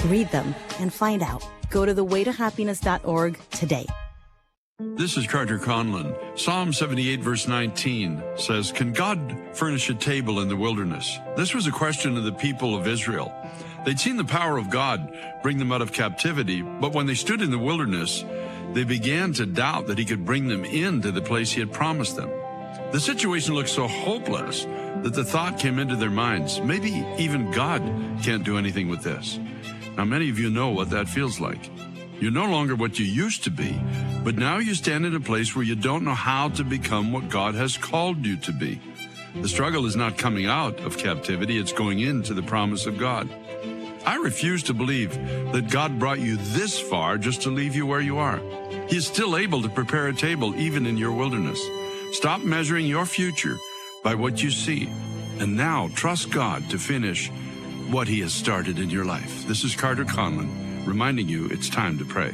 Read them and find out. Go to thewaytohappiness.org today. This is Carter Conlon. Psalm 78 verse 19 says, "Can God furnish a table in the wilderness?" This was a question of the people of Israel. They'd seen the power of God bring them out of captivity, but when they stood in the wilderness, they began to doubt that he could bring them into the place he had promised them. The situation looked so hopeless that the thought came into their minds, maybe even God can't do anything with this. Now, many of you know what that feels like. You're no longer what you used to be, but now you stand in a place where you don't know how to become what God has called you to be. The struggle is not coming out of captivity, it's going into the promise of God. I refuse to believe that God brought you this far just to leave you where you are. He is still able to prepare a table even in your wilderness. Stop measuring your future by what you see, and now trust God to finish what he has started in your life. This is Carter Conlon, reminding you it's time to pray.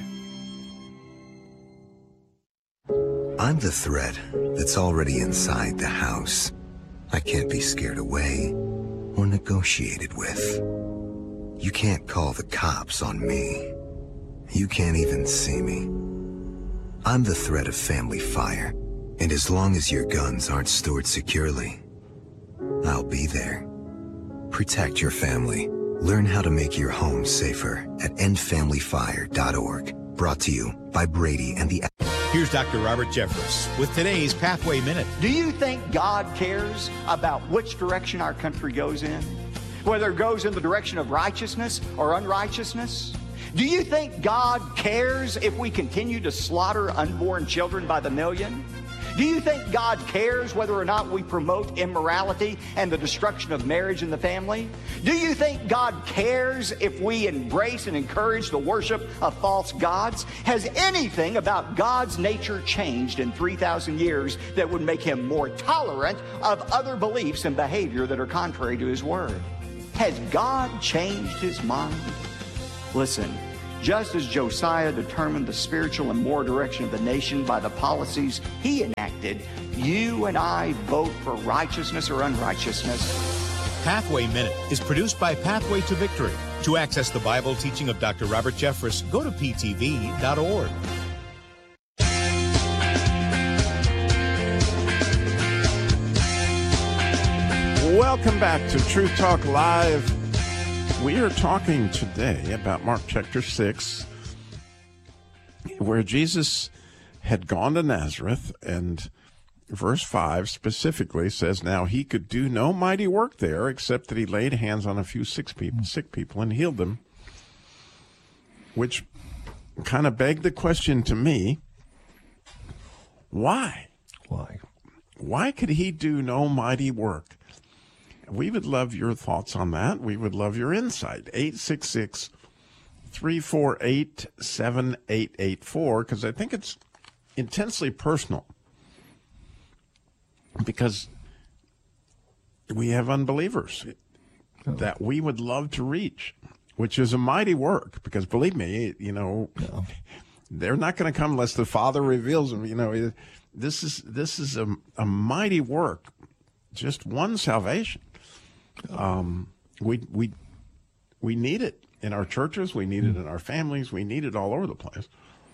I'm the threat that's already inside the house. I can't be scared away or negotiated with. You can't call the cops on me. You can't even see me. I'm the threat of family fire, and as long as your guns aren't stored securely, I'll be there. Protect your family. Learn how to make your home safer at endfamilyfire.org. Brought to you by Brady and the... Here's Dr. Robert Jeffress with today's Pathway Minute. Do you think God cares about which direction our country goes in? Whether it goes in the direction of righteousness or unrighteousness? Do you think God cares if we continue to slaughter unborn children by the million? Do you think God cares whether or not we promote immorality and the destruction of marriage and the family? Do you think God cares if we embrace and encourage the worship of false gods? Has anything about God's nature changed in 3,000 years that would make him more tolerant of other beliefs and behavior that are contrary to his word? Has God changed his mind? Listen, just as Josiah determined the spiritual and moral direction of the nation by the policies he enacted, you and I vote for righteousness or unrighteousness. Pathway Minute is produced by Pathway to Victory. To access the Bible teaching of Dr. Robert Jeffress, go to ptv.org. Welcome back to Truth Talk Live. We are talking today about Mark chapter 6, where Jesus had gone to Nazareth, and verse 5 specifically says, now he could do no mighty work there except that he laid hands on a few sick people and healed them, which kind of begged the question to me, why? Why could he do no mighty work? We would love your thoughts on that. We would love your insight. 866-348-7884, because I think it's intensely personal. Because we have unbelievers that we would love to reach, which is a mighty work. Because believe me, they're not going to come unless the Father reveals them. This is a mighty work. Just one salvation. We need it in our churches. We need it in our families. We need it all over the place.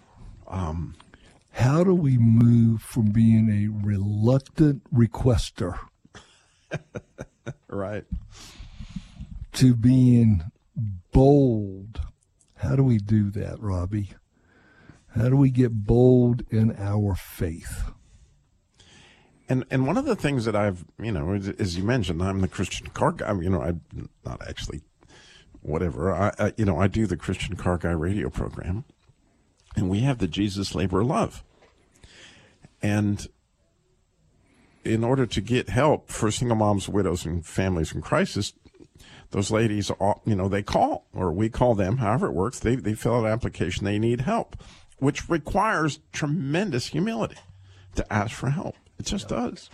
How do we move from being a reluctant requester, right, to being bold? How do we do that, Robbie? How do we get bold in our faith? And one of the things that I've, as you mentioned, I'm the Christian car guy. I'm not actually, whatever. I do the Christian Car Guy radio program, and we have the Jesus Labor Love. And in order to get help for single moms, widows, and families in crisis, those ladies, they call, or we call them, however it works. They fill out an application. They need help, which requires tremendous humility to ask for help. It just does.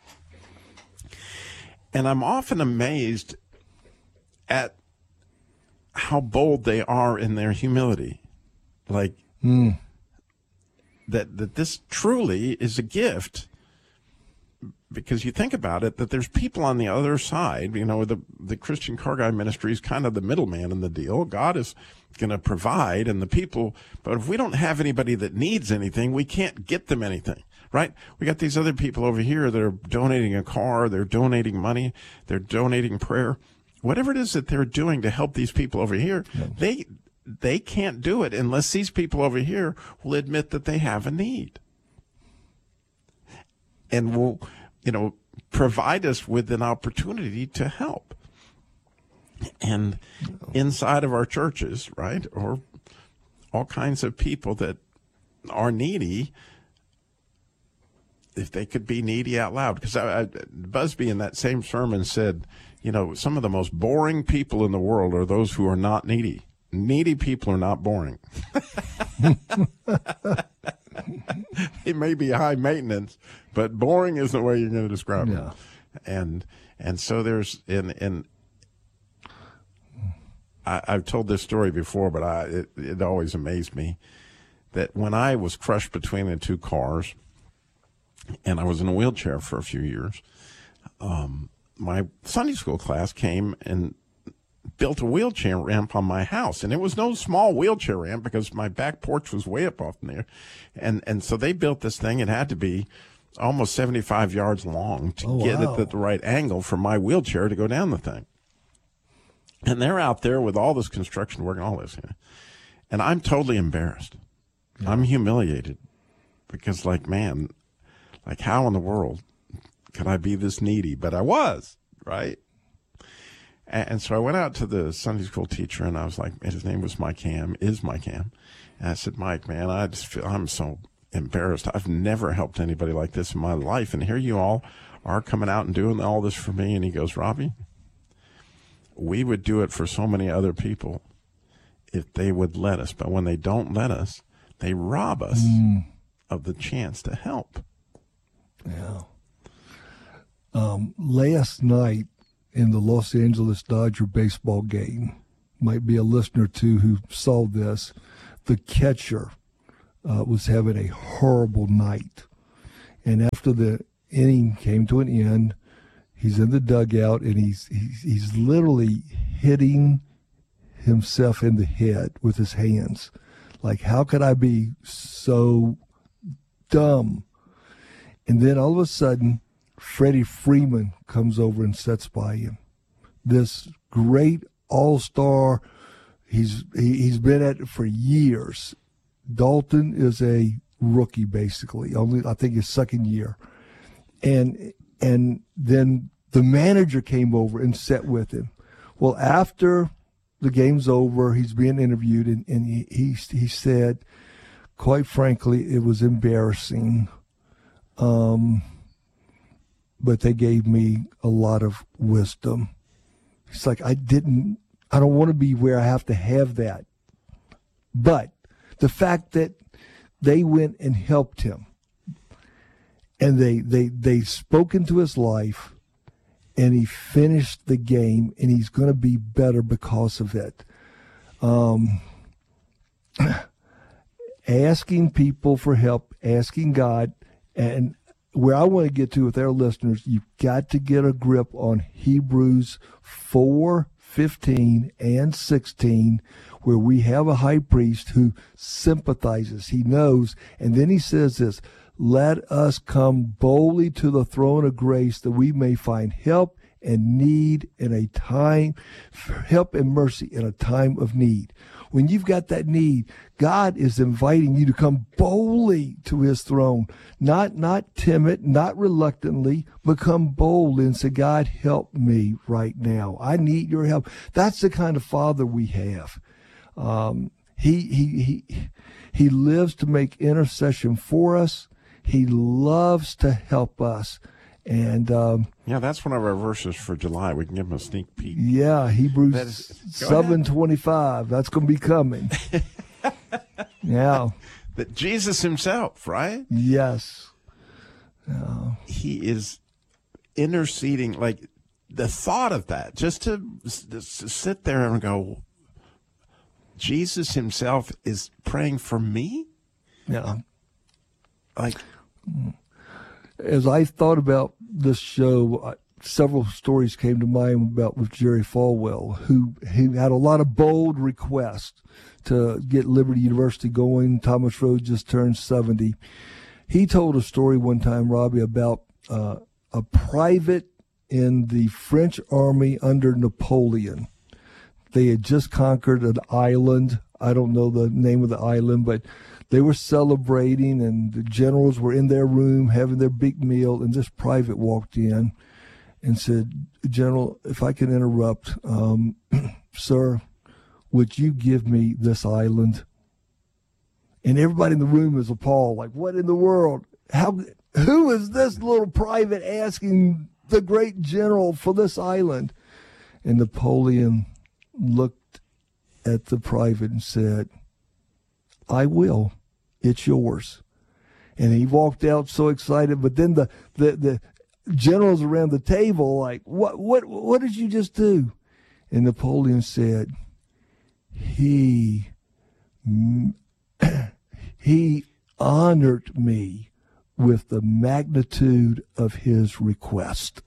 And I'm often amazed at how bold they are in their humility. Like, that this truly is a gift because you think about it, that there's people on the other side. You know, the Christian Car Guy Ministry is kind of the middleman in the deal. God is going to provide, and the people, but if we don't have anybody that needs anything, we can't get them anything, right? We got these other people over here that are donating a car, they're donating money, they're donating prayer, whatever it is that they're doing to help these people over here. They can't do it unless these people over here will admit that they have a need, and will, you know, provide us with an opportunity to help. And inside of our churches, right, or all kinds of people that are needy, if they could be needy out loud. Because Busby in that same sermon said, you know, some of the most boring people in the world are those who are not needy. Needy people are not boring. It may be high maintenance, but boring is the way you're going to describe it. And so there's I've told this story before, but it always amazed me that when I was crushed between the two cars, and I was in a wheelchair for a few years, my Sunday school class came and built a wheelchair ramp on my house. And it was no small wheelchair ramp because my back porch was way up off there. And so they built this thing. It had to be almost 75 yards long to get it at the right angle for my wheelchair to go down the thing. And they're out there with all this construction work and all this. And I'm totally embarrassed. Yeah. I'm humiliated because, like, man, like, how in the world could I be this needy? But I was, right? And so I went out to the Sunday school teacher, and I was like, his name was Mike Ham, is Mike Ham. And I said, Mike, man, I just feel I'm so embarrassed. I've never helped anybody like this in my life. And here you all are coming out and doing all this for me. And he goes, Robbie, we would do it for so many other people if they would let us. But when they don't let us, they rob us of the chance to help. Yeah. Last night in the Los Angeles Dodger baseball game, might be a listener too who saw this, the catcher was having a horrible night. And after the inning came to an end, he's in the dugout and he's literally hitting himself in the head with his hands. Like, how could I be so dumb? And then all of a sudden, Freddie Freeman comes over and sits by him. This great all-star, he's been at it for years. Dalton is a rookie, basically, only I think his second year. And then the manager came over and sat with him. Well, after the game's over, he's being interviewed, and he said, quite frankly, it was embarrassing. But they gave me a lot of wisdom. It's like, I don't want to be where I have to have that. But the fact that they went and helped him, and they spoke into his life, and he finished the game, and he's going to be better because of it. Asking people for help, asking God, and where I want to get to with our listeners, you've got to get a grip on Hebrews 4:15 and 16, where we have a high priest who sympathizes. He knows. And then he says this, let us come boldly to the throne of grace that we may find help and need in a time, help and mercy in a time of need. When you've got that need, God is inviting you to come boldly to his throne, not timid, not reluctantly, but come boldly and say, God, help me right now. I need your help. That's the kind of Father we have. He lives to make intercession for us. He loves to help us. And yeah, that's one of our verses for July. We can give them a sneak peek. Yeah, Hebrews 7:25. That's going to be coming. Yeah. That Jesus himself, right? Yes. He is interceding. Like, the thought of that, just to sit there and go, Jesus himself is praying for me? Yeah. Like, as I thought about this show, several stories came to mind about with Jerry Falwell, who had a lot of bold requests to get Liberty University going. Thomas Rhodes just turned 70. He told a story one time, Robbie, about a private in the French army under Napoleon. They had just conquered an island. I don't know the name of the island, but they were celebrating, and the generals were in their room having their big meal, and this private walked in and said, "General, if I can interrupt, sir, would you give me this island?" And everybody in the room is appalled, like, what in the world? Who is this little private asking the great general for this island? And Napoleon looked at the private and said, "I will. It's yours." And he walked out so excited. But then the generals around the table, like, what did you just do? And Napoleon said, he honored me with the magnitude of his request.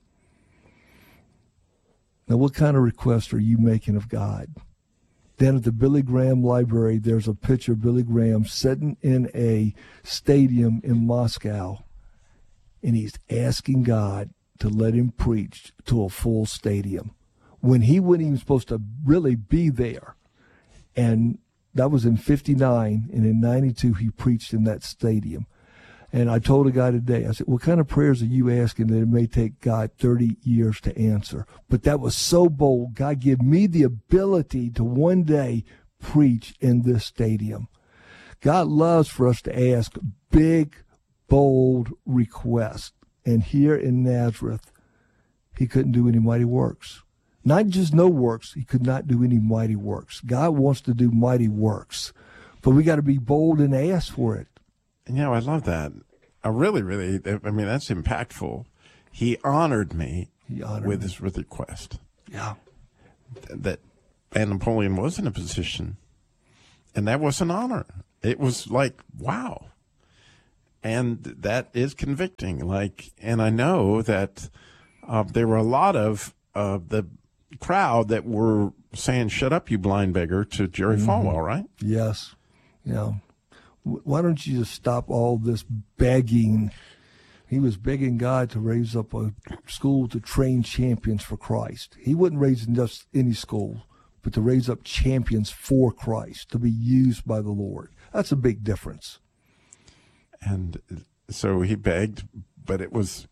Now, what kind of request are you making of God? Then at the Billy Graham Library, there's a picture of Billy Graham sitting in a stadium in Moscow, and he's asking God to let him preach to a full stadium when he wasn't even supposed to really be there. And that was in 59, and in 92 he preached in that stadium. And I told a guy today, I said, what kind of prayers are you asking that it may take God 30 years to answer? But that was so bold. God, give me the ability to one day preach in this stadium. God loves for us to ask big, bold requests. And here in Nazareth, he couldn't do any mighty works. Not just no works, he could not do any mighty works. God wants to do mighty works, but we got to be bold and ask for it. I love that. I really, that's impactful. He honored me with his request. Yeah. And Napoleon was in a position, and that was an honor. It was like, wow. And that is convicting. And I know that there were a lot of the crowd that were saying, "Shut up, you blind beggar," to Jerry Falwell, right? Yes. Yeah. Why don't you just stop all this begging? He was begging God to raise up a school to train champions for Christ. He wasn't raising just any school, but to raise up champions for Christ, to be used by the Lord. That's a big difference. And so he begged, but it was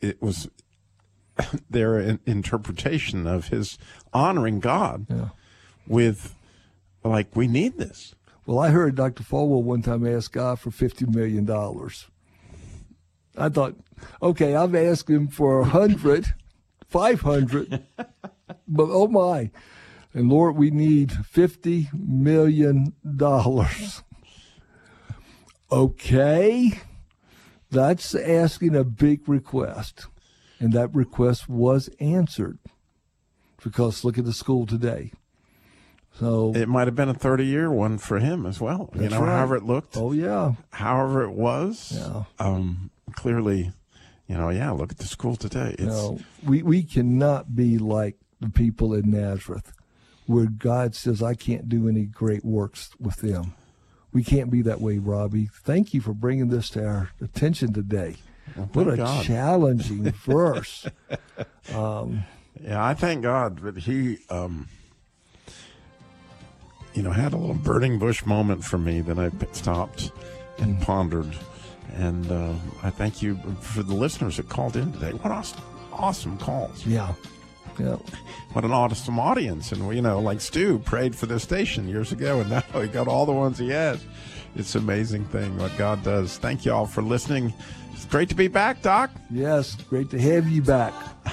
their interpretation of his honoring God with, we need this. Well, I heard Dr. Falwell one time ask God for $50 million. I thought, okay, I've asked him for 100, 500, but oh my. And Lord, we need $50 million. Okay, that's asking a big request. And that request was answered, because look at the school today. So it might have been a 30-year one for him as well. Right. However it looked. Oh, yeah. However it was. Yeah. Clearly, look at the school today. We cannot be like the people in Nazareth, where God says, I can't do any great works with them. We can't be that way, Robbie. Thank you for bringing this to our attention today. Well, what a God. challenging verse. I thank God that he, had a little burning bush moment for me that I stopped and pondered. And I thank you for the listeners that called in today. What awesome calls. Yeah. What an awesome audience. And, like Stu prayed for this station years ago, and now he got all the ones he has. It's an amazing thing what God does. Thank you all for listening. It's great to be back, Doc. Yes, great to have you back.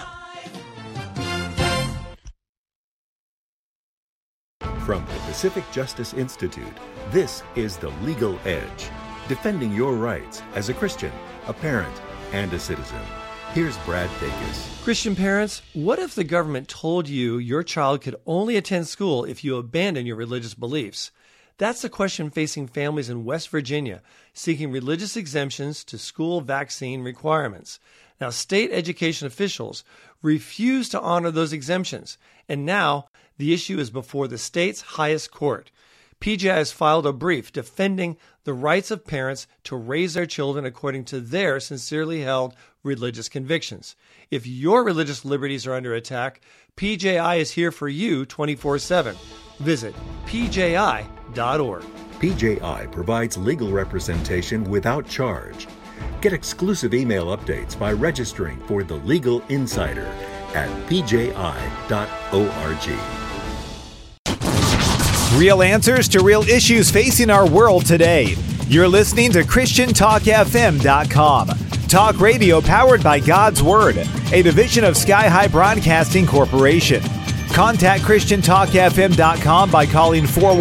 From the Pacific Justice Institute, this is The Legal Edge, defending your rights as a Christian, a parent, and a citizen. Here's Brad Dacus. Christian parents, what if the government told you your child could only attend school if you abandon your religious beliefs? That's the question facing families in West Virginia seeking religious exemptions to school vaccine requirements. Now, state education officials refuse to honor those exemptions, and now the issue is before the state's highest court. PJI has filed a brief defending the rights of parents to raise their children according to their sincerely held religious convictions. If your religious liberties are under attack, PJI is here for you 24/7. Visit pji.org. PJI provides legal representation without charge. Get exclusive email updates by registering for The Legal Insider at pji.org. Real answers to real issues facing our world today. You're listening to ChristianTalkFM.com. Talk radio powered by God's Word, a division of Sky High Broadcasting Corporation. Contact ChristianTalkFM.com by calling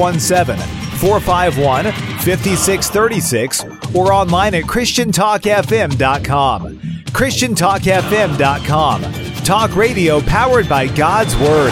417-451-5636 or online at ChristianTalkFM.com. ChristianTalkFM.com. Talk radio powered by God's Word.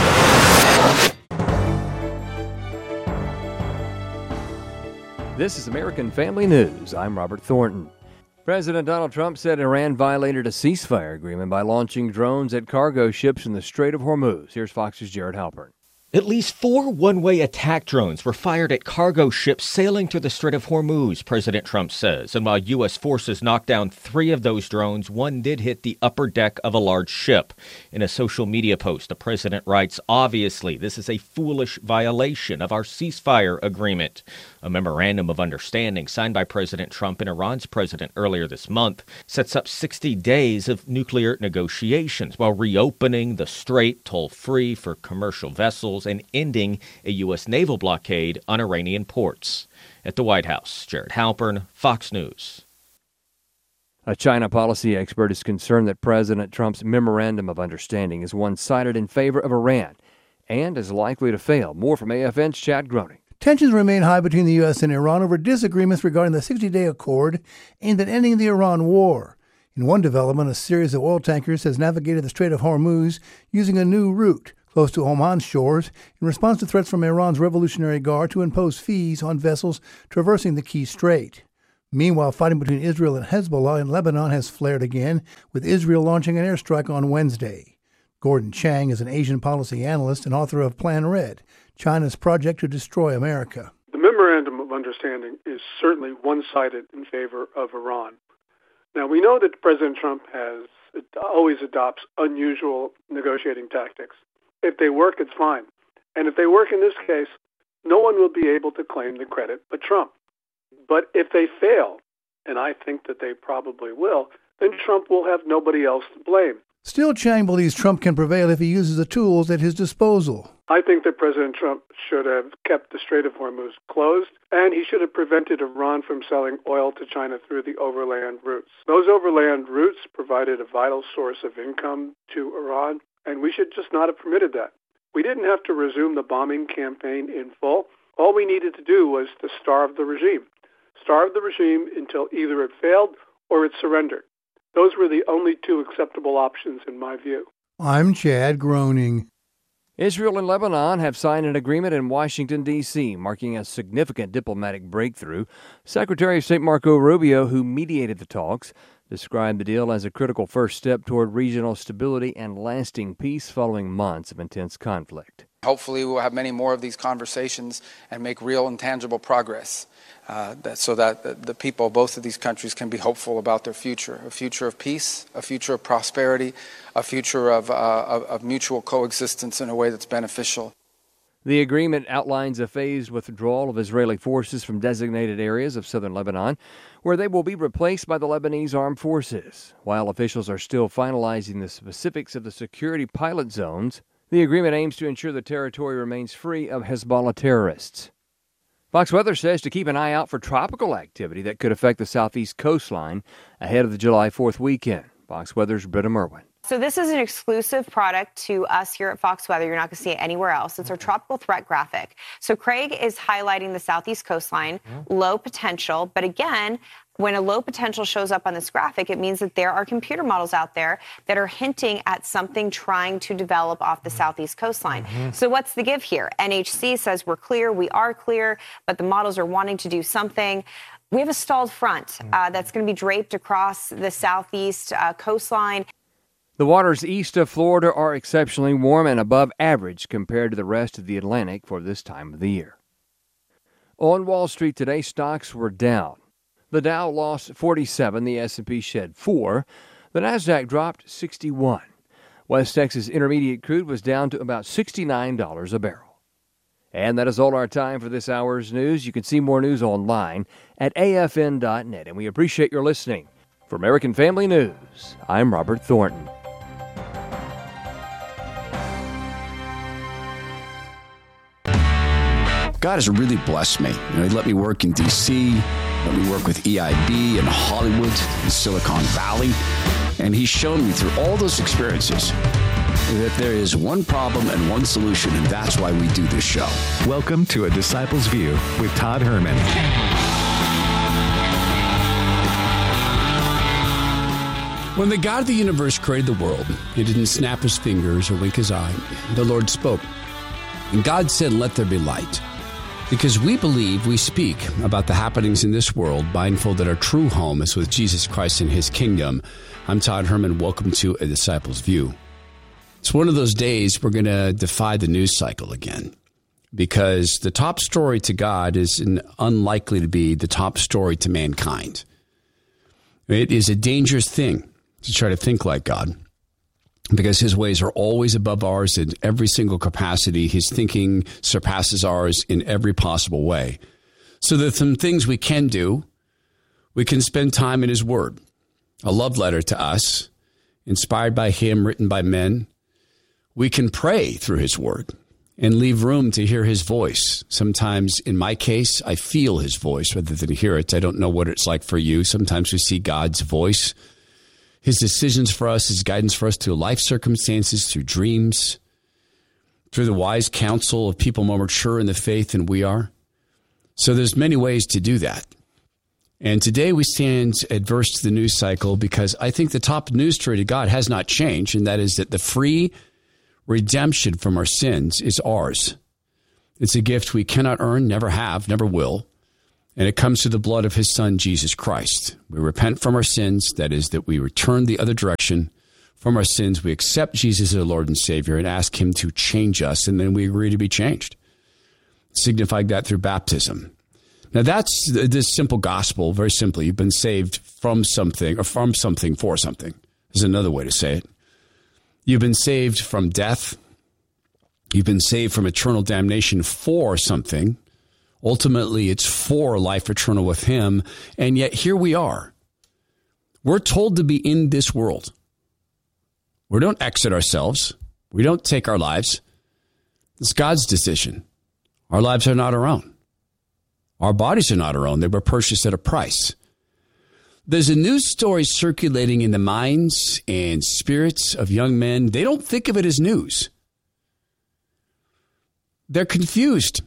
This is American Family News. I'm Robert Thornton. President Donald Trump said Iran violated a ceasefire agreement by launching drones at cargo ships in the Strait of Hormuz. Here's Fox's Jared Halpern. At least 4 one-way attack drones were fired at cargo ships sailing through the Strait of Hormuz, President Trump says. And while U.S. forces knocked down 3 of those drones, one did hit the upper deck of a large ship. In a social media post, the president writes, "Obviously, this is a foolish violation of our ceasefire agreement." A memorandum of understanding signed by President Trump and Iran's president earlier this month sets up 60 days of nuclear negotiations while reopening the strait toll-free for commercial vessels and ending a U.S. naval blockade on Iranian ports. At the White House, Jared Halpern, Fox News. A China policy expert is concerned that President Trump's memorandum of understanding is one-sided in favor of Iran and is likely to fail. More from AFN's Chad Groening. Tensions remain high between the U.S. and Iran over disagreements regarding the 60-day accord aimed at ending the Iran war. In one development, a series of oil tankers has navigated the Strait of Hormuz using a new route close to Oman's shores in response to threats from Iran's Revolutionary Guard to impose fees on vessels traversing the key strait. Meanwhile, fighting between Israel and Hezbollah in Lebanon has flared again, with Israel launching an airstrike on Wednesday. Gordon Chang is an Asian policy analyst and author of Plan Red, China's project to destroy America. The memorandum of understanding is certainly one-sided in favor of Iran. Now, we know that President Trump always adopts unusual negotiating tactics. If they work, it's fine. And if they work in this case, no one will be able to claim the credit but Trump. But if they fail, and I think that they probably will, then Trump will have nobody else to blame. Still, Chang believes Trump can prevail if he uses the tools at his disposal. I think that President Trump should have kept the Strait of Hormuz closed, and he should have prevented Iran from selling oil to China through the overland routes. Those overland routes provided a vital source of income to Iran, and we should just not have permitted that. We didn't have to resume the bombing campaign in full. All we needed to do was to starve the regime. Starve the regime until either it failed or it surrendered. Those were the only 2 acceptable options in my view. I'm Chad Groening. Israel and Lebanon have signed an agreement in Washington, D.C., marking a significant diplomatic breakthrough. Secretary of State Marco Rubio, who mediated the talks, described the deal as a critical first step toward regional stability and lasting peace following months of intense conflict. Hopefully we'll have many more of these conversations and make real and tangible progress so that the people of both of these countries can be hopeful about their future, a future of peace, a future of prosperity, a future of mutual coexistence in a way that's beneficial. The agreement outlines a phased withdrawal of Israeli forces from designated areas of southern Lebanon, where they will be replaced by the Lebanese armed forces. While officials are still finalizing the specifics of the security pilot zones, the agreement aims to ensure the territory remains free of Hezbollah terrorists. Fox Weather says to keep an eye out for tropical activity that could affect the southeast coastline ahead of the July 4th weekend. Fox Weather's Britta Merwin. So this is an exclusive product to us here at Fox Weather. You're not going to see it anywhere else. It's our tropical threat graphic. So Craig is highlighting the southeast coastline, low potential. But again, when a low potential shows up on this graphic, it means that there are computer models out there that are hinting at something trying to develop off the southeast coastline. So what's the give here? NHC says we're clear, we are clear, but the models are wanting to do something. We have a stalled front that's going to be draped across the southeast coastline. The waters east of Florida are exceptionally warm and above average compared to the rest of the Atlantic for this time of the year. On Wall Street today, stocks were down. The Dow lost 47, the S&P shed 4, the Nasdaq dropped 61. West Texas Intermediate crude was down to about $69 a barrel. And that is all our time for this hour's news. You can see more news online at afn.net, and we appreciate your listening. For American Family News, I'm Robert Thornton. God has really blessed me. He let me work in D.C., let me work with EIB in Hollywood, in Silicon Valley, and He's shown me through all those experiences that there is one problem and one solution, and that's why we do this show. Welcome to A Disciple's View with Todd Herman. When the God of the universe created the world, He didn't snap His fingers or wink His eye. The Lord spoke. And God said, "Let there be light." Because we believe we speak about the happenings in this world, mindful that our true home is with Jesus Christ and His kingdom. I'm Todd Herman. Welcome to A Disciple's View. It's one of those days we're going to defy the news cycle again, because the top story to God is unlikely to be the top story to mankind. It is a dangerous thing to try to think like God, because His ways are always above ours in every single capacity. His thinking surpasses ours in every possible way. So there's some things we can do. We can spend time in His Word, a love letter to us, inspired by Him, written by men. We can pray through His Word and leave room to hear His voice. Sometimes, in my case, I feel His voice rather than hear it. I don't know what it's like for you. Sometimes we see God's voice, His decisions for us, His guidance for us through life circumstances, through dreams, through the wise counsel of people more mature in the faith than we are. So there's many ways to do that. And today we stand adverse to the news cycle because I think the top news story to God has not changed, and that is that the free redemption from our sins is ours. It's a gift we cannot earn, never have, never will. And it comes through the blood of His Son, Jesus Christ. We repent from our sins. That is, that we return the other direction from our sins. We accept Jesus as our Lord and Savior and ask Him to change us. And then we agree to be changed. Signifying that through baptism. Now that's this simple gospel. Very simply, you've been saved from something, or from something for something. There's another way to say it. You've been saved from death. You've been saved from eternal damnation for something. Ultimately, it's for life eternal with Him. And yet here we are. We're told to be in this world. We don't exit ourselves. We don't take our lives. It's God's decision. Our lives are not our own. Our bodies are not our own. They were purchased at a price. There's a news story circulating in the minds and spirits of young men. They don't think of it as news. They're confused.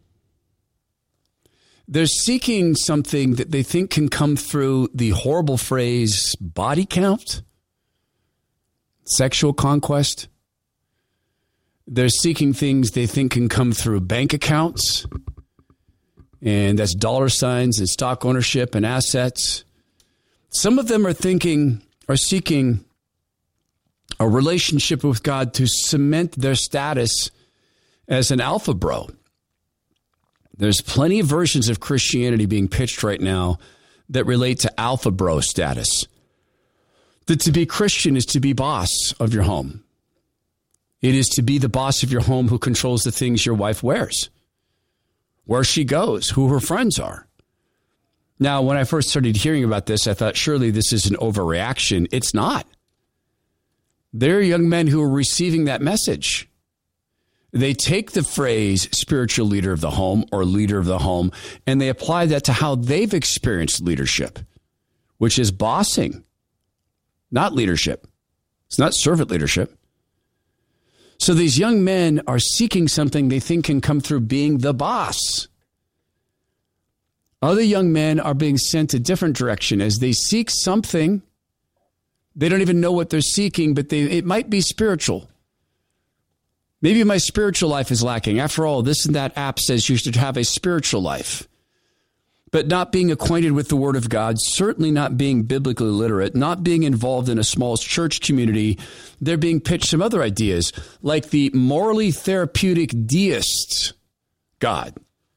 They're seeking something that they think can come through the horrible phrase body count, sexual conquest. They're seeking things they think can come through bank accounts, and that's dollar signs and stock ownership and assets. Some of them are seeking a relationship with God to cement their status as an alpha bro. There's plenty of versions of Christianity being pitched right now that relate to alpha bro status. That to be Christian is to be boss of your home. It is to be the boss of your home who controls the things your wife wears, where she goes, who her friends are. Now, when I first started hearing about this, I thought, surely this is an overreaction. It's not. There are young men who are receiving that message. They take the phrase spiritual leader of the home or leader of the home, and they apply that to how they've experienced leadership, which is bossing, not leadership. It's not servant leadership. So these young men are seeking something they think can come through being the boss. Other young men are being sent a different direction as they seek something. They don't even know what they're seeking, but it might be spiritual. Maybe my spiritual life is lacking. After all, this and that app says you should have a spiritual life. But not being acquainted with the Word of God, certainly not being biblically literate, not being involved in a small church community, they're being pitched some other ideas, like the morally therapeutic deist God.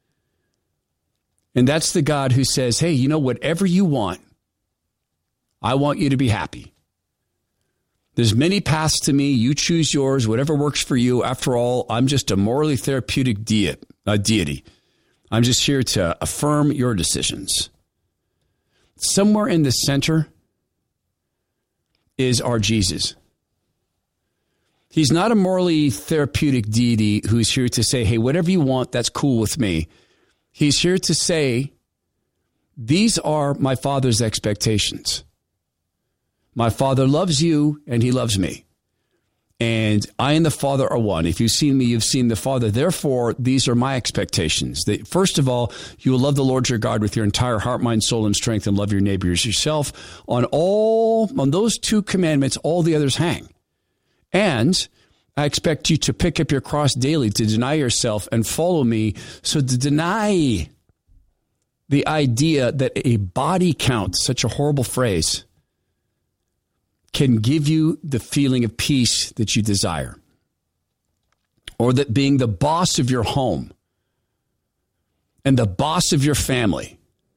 And that's the God who says, hey, you know, whatever you want, I want you to be happy. There's many paths to me. You choose yours, whatever works for you. After all, I'm just a morally therapeutic deity. I'm just here to affirm your decisions. Somewhere in the center is our Jesus. He's not a morally therapeutic deity who's here to say, hey, whatever you want, that's cool with me. He's here to say, these are my Father's expectations. My Father loves you and he loves me. And I and the Father are one. If you've seen me, you've seen the Father. Therefore, these are my expectations. That first of all, you will love the Lord your God with your entire heart, mind, soul, and strength, and love your neighbor as yourself. On those two commandments, all the others hang. And I expect you to pick up your cross daily, to deny yourself and follow me. So to deny the idea that a body count, such a horrible phrase, can give you the feeling of peace that you desire. Or that being the boss of your home and the boss of your family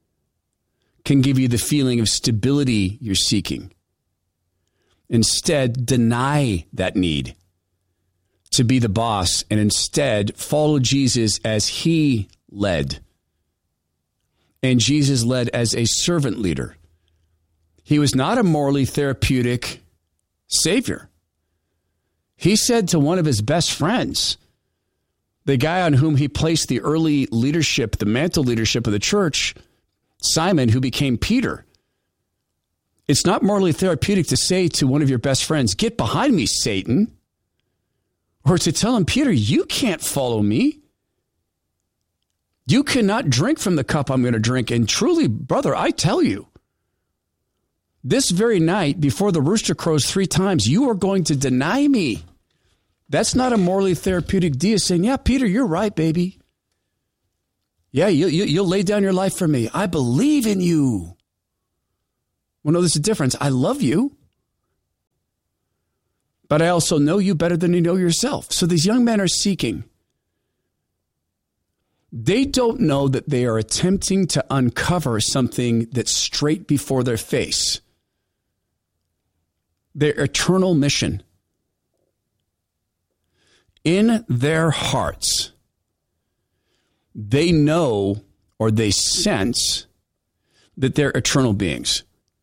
can give you the feeling of stability you're seeking. Instead, deny that need to be the boss and instead follow Jesus as he led. And Jesus led as a servant leader. He was not a morally therapeutic savior. He said to one of his best friends, the guy on whom he placed the early leadership, the mantle leadership of the church, Simon, who became Peter, it's not morally therapeutic to say to one of your best friends, get behind me, Satan. Or to tell him, Peter, you can't follow me. You cannot drink from the cup I'm going to drink. And truly, brother, I tell you, this very night, before the rooster crows 3 times, you are going to deny me. That's not a morally therapeutic deist saying, yeah, Peter, you're right, baby. Yeah, you'll lay down your life for me. I believe in you. Well, no, there's a difference. I love you. But I also know you better than you know yourself. So these young men are seeking. They don't know that they are attempting to uncover something that's straight before their face. Their eternal mission. In their hearts, they know or they sense that they're eternal beings.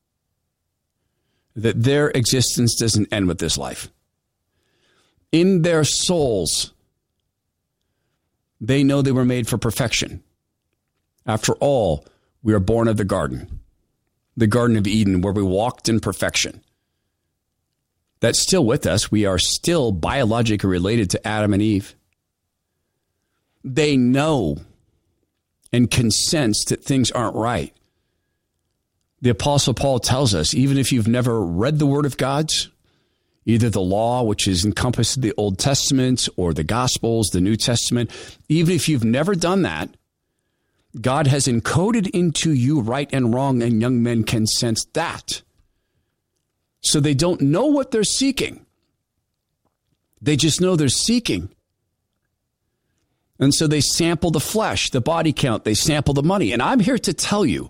That their existence doesn't end with this life. In their souls, they know they were made for perfection. After all, we are born of the Garden of Eden, where we walked in perfection. That's still with us. We are still biologically related to Adam and Eve. They know and can sense that things aren't right. The Apostle Paul tells us, even if you've never read the Word of God, either the law, which is encompassed in the Old Testament, or the Gospels, the New Testament, even if you've never done that, God has encoded into you right and wrong, and young men can sense that. So they don't know what they're seeking. They just know they're seeking. And so they sample the flesh, the body count, they sample the money. And I'm here to tell you,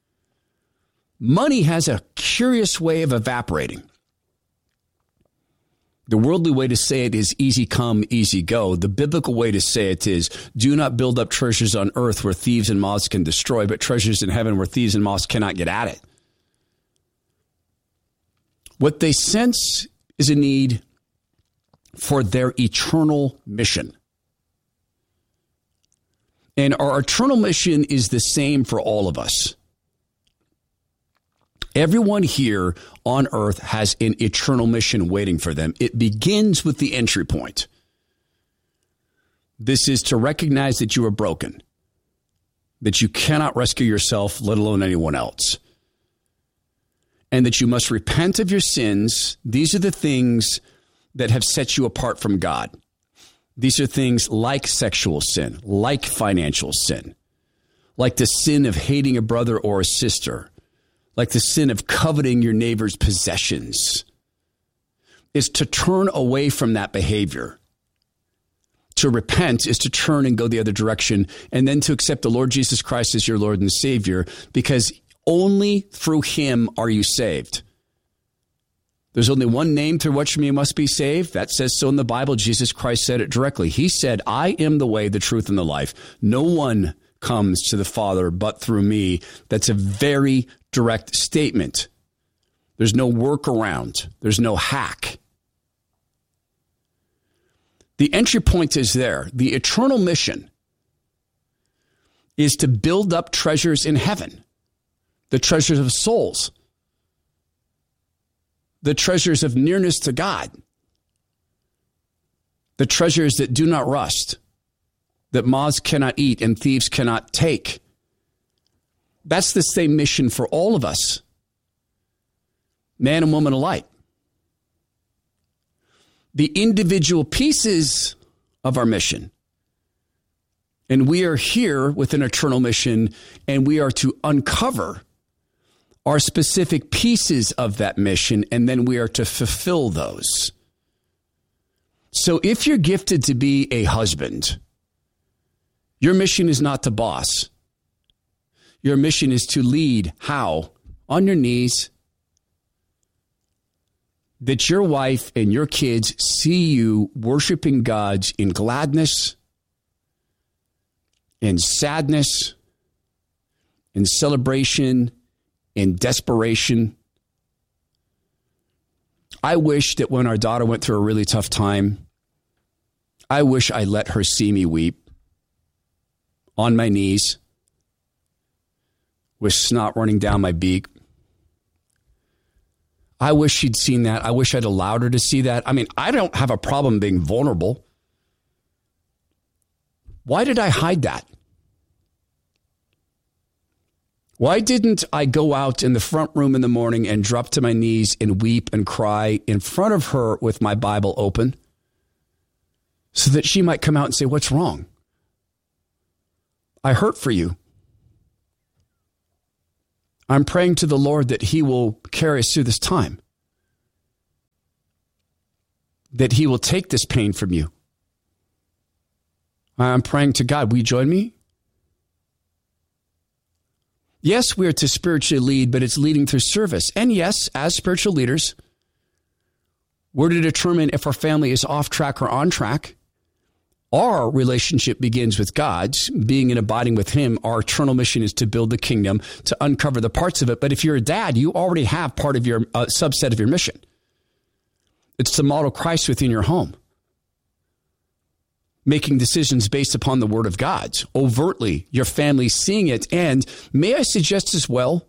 money has a curious way of evaporating. The worldly way to say it is easy come, easy go. The biblical way to say it is, do not build up treasures on earth where thieves and moths can destroy, but treasures in heaven where thieves and moths cannot get at it. What they sense is a need for their eternal mission. And our eternal mission is the same for all of us. Everyone here on earth has an eternal mission waiting for them. It begins with the entry point. This is to recognize that you are broken, that you cannot rescue yourself, let alone anyone else, and that you must repent of your sins. These are the things that have set you apart from God. These are things like sexual sin, like financial sin, like the sin of hating a brother or a sister, like the sin of coveting your neighbor's possessions. Is to turn away from that behavior. To repent is to turn and go the other direction, and then to accept the Lord Jesus Christ as your Lord and Savior, because only through him are you saved. There's only one name through which you must be saved. That says so in the Bible. Jesus Christ said it directly. He said, I am the way, the truth, and the life. No one comes to the Father but through me. That's a very direct statement. There's no workaround. There's no hack. The entry point is there. The eternal mission is to build up treasures in heaven, the treasures of souls, the treasures of nearness to God, the treasures that do not rust, that moths cannot eat and thieves cannot take. That's the same mission for all of us, man and woman alike. The individual pieces of our mission. And we are here with an eternal mission, and we are to uncover our specific pieces of that mission, and then we are to fulfill those. So if you're gifted to be a husband, your mission is not to boss. Your mission is to lead. How? On your knees. That your wife and your kids see you worshiping God in gladness, in sadness, in celebration, in desperation. I wish that when our daughter went through a really tough time, I wish I let her see me weep on my knees with snot running down my beak. I wish she'd seen that. I wish I'd allowed her to see that. I mean, I don't have a problem being vulnerable. Why did I hide that? Why didn't I go out in the front room in the morning and drop to my knees and weep and cry in front of her with my Bible open so that she might come out and say, what's wrong? I hurt for you. I'm praying to the Lord that he will carry us through this time, that he will take this pain from you. I'm praying to God. Will you join me? Yes, we are to spiritually lead, but it's leading through service. And yes, as spiritual leaders, we're to determine if our family is off track or on track. Our relationship begins with God's, being and abiding with him. Our eternal mission is to build the kingdom, to uncover the parts of it. But if you're a dad, you already have part of your subset of your mission. It's to model Christ within your home, making decisions based upon the word of God, overtly, your family seeing it. And may I suggest as well,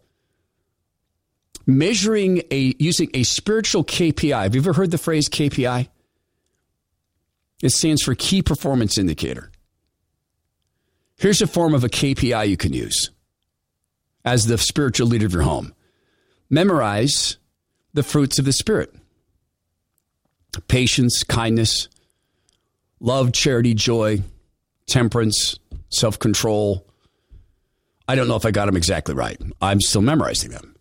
using a spiritual KPI. Have you ever heard the phrase KPI? It stands for Key Performance Indicator. Here's a form of a KPI you can use as the spiritual leader of your home. Memorize the fruits of the Spirit. Patience, kindness, love, charity, joy, temperance, self-control. I don't know if I got them exactly right. I'm still memorizing them.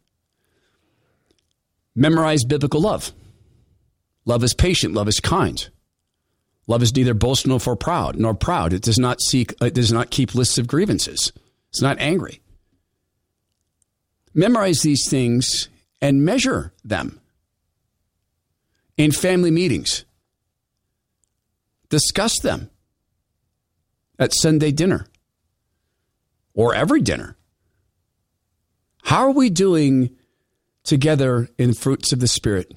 Memorize biblical love. Love is patient. Love is kind. Love is neither boastful nor proud. It does not keep lists of grievances. It's not angry. Memorize these things and measure them in family meetings. Discuss them at Sunday dinner or every dinner. How are we doing together in fruits of the Spirit?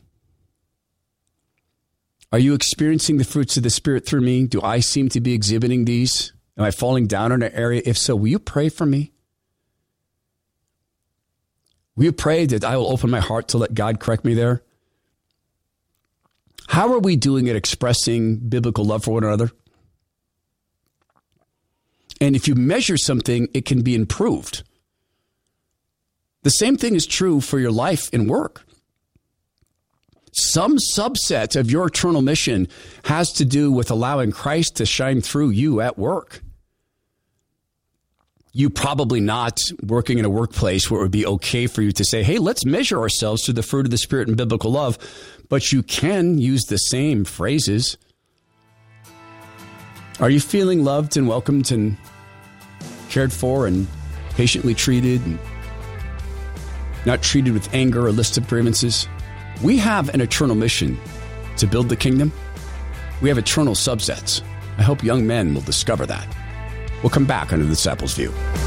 Are you experiencing the fruits of the Spirit through me? Do I seem to be exhibiting these? Am I falling down in an area? If so, will you pray for me? Will Will you pray that I will open my heart to let God correct me there? How are we doing at expressing biblical love for one another? And if you measure something, it can be improved. The same thing is true for your life and work. Some subset of your eternal mission has to do with allowing Christ to shine through you at work. You probably not working in a workplace where it would be okay for you to say, hey, let's measure ourselves through the fruit of the Spirit and biblical love. But you can use the same phrases. Are you feeling loved and welcomed and cared for and patiently treated and not treated with anger or list of grievances? We have an eternal mission to build the kingdom. We have eternal subsets. I hope young men will discover that. We'll come back on The Disciples' View.